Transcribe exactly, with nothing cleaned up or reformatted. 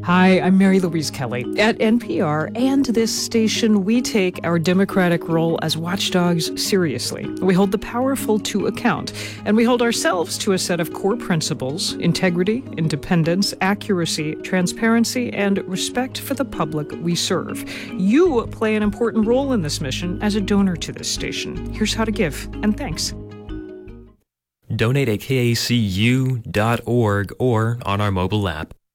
Hi, I'm Mary Louise Kelly. At N P R and this station, we take our democratic role as watchdogs seriously. We hold the powerful to account, and we hold ourselves to a set of core principles: integrity, independence, accuracy, transparency, and respect for the public we serve. You play an important role in this mission as a donor to this station. Here's how to give, and thanks. Donate at K A C U dot org or on our mobile app.